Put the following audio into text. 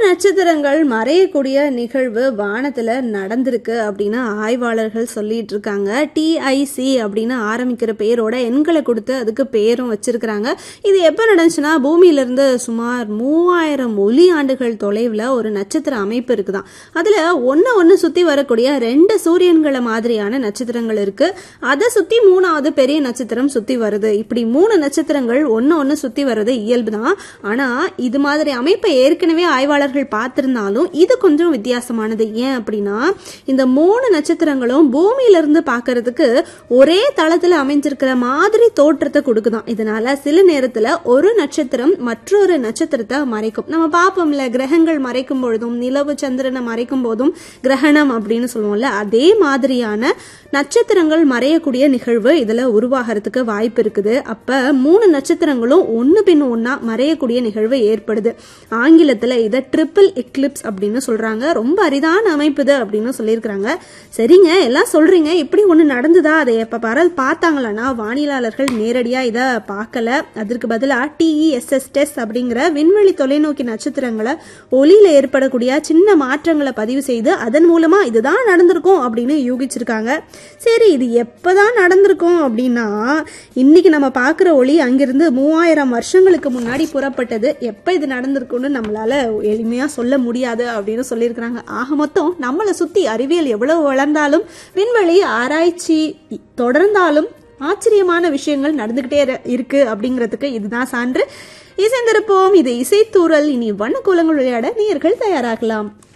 நட்சத்திரங்கள் மறையக்கூடிய நிகழ்வு வானத்துல நடந்திருக்கு அப்படின்னு ஆய்வாளர்கள் சொல்லிட்டு இருக்காங்க. TIC அப்படின்னு ஆரம்பிக்கிற பேரோட எண்களை கொடுத்து அதுக்கு பேரும் வச்சிருக்கிறாங்க. இது எப்ப நடந்துச்சுன்னா பூமியிலிருந்து சுமார் 3000 ஒளி ஆண்டுகள் தொலைவுல ஒரு நட்சத்திர அமைப்பு இருக்குதான். அதுல ஒன்னு சுத்தி வரக்கூடிய 2 சூரியன்களை மாதிரியான நட்சத்திரங்கள் இருக்கு. அதை சுத்தி 3வது பெரிய நட்சத்திரம் சுத்தி வருது. இப்படி 3 நட்சத்திரங்கள் ஒன்னு சுத்தி வர்றது இயல்புதான். ஆனா இது மாதிரி அமைப்பை ஏற்கனவே ஆய்வாளர்கள் பார்த்திருந்தாலும் இது கொஞ்சம் வித்தியாசமானது. ஏன் அப்படின்னா இந்த 3 நட்சத்திரங்களும் பூமியில இருந்து பார்க்கறதுக்கு ஒரே தளத்துல அமைஞ்சிருக்கிற மாதிரி தோற்றத்தை கொடுக்குதான். இதனால சில நேரத்துல ஒரு நட்சத்திரம் மற்றொரு நட்சத்திரத்தை மறைக்கும். நம்ம பார்ப்போம்ல, கிரகங்கள் மறைக்கும் பொழுதும் நிலவு சந்திரனை மறைக்கும் போதும் கிரகணம் அப்படின்னு சொல்லுவோம்ல, அதே மாதிரியான நட்சத்திரங்கள் மறையக்கூடிய நிகழ்வு இதுல உருவாகிறதுக்கு வாய்ப்பு இருக்குது. அப்ப 3 நட்சத்திரங்களும் ஒன்னு பின் ஒன்னா மறையக்கூடிய நிகழ்வு ஏற்படுது. ஆங்கிலத்துல இதை ட்ரிபிள் எக்லிப்ஸ் அப்படின்னு சொல்றாங்க. ரொம்ப அரிதான அமைப்பு இது அப்படின்னு சொல்லியிருக்கிறாங்க. சரிங்க, எல்லாம் சொல்றீங்க, இப்படி ஒண்ணு நடந்துதா, அதை எப்ப பார்த்தாங்களா? வானியலாளர்கள் நேரடியா இதை பார்க்கல. அதற்கு பதிலா TESS அப்படிங்கிற விண்வெளி தொலைநோக்கி நட்சத்திரங்களை ஒளியில ஏற்படக்கூடிய சின்ன மாற்றங்களை பதிவு செய்து அதன் மூலமா இதுதான் நடந்திருக்கும் அப்படின்னு யூகிச்சிருக்காங்க. சரி, இது எப்பதான் நடந்திருக்கும் அப்படின்னா இன்னைக்கு நம்ம பார்க்கிற ஒளி அங்கிருந்து 3000 வருஷங்களுக்கு முன்னாடி புறப்பட்டது. எப்ப இது நடந்திருக்கும்னு நம்மளால எளிமையா சொல்ல முடியாது அப்படின்னு சொல்லியிருக்கிறாங்க. ஆக மொத்தம் நம்மளை சுத்தி அறிவியல் எவ்வளவு வளர்ந்தாலும் விண்வெளி ஆராய்ச்சி தொடர்ந்தாலும் ஆச்சரியமான விஷயங்கள் நடந்துகிட்டே இருக்கு அப்படிங்கிறதுக்கு இதுதான் சான்று. இசைந்திருப்போம். இது இசைத்தூரல். இனி வண்ண கோலங்கள் விளையாட நேயர்கள் தயாராகலாம்.